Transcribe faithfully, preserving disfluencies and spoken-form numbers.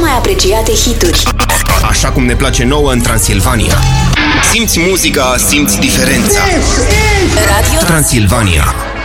mai apreciate hituri. Așa cum ne place nouă în Transilvania. Simți muzica, simți diferența. Radio Transilvania.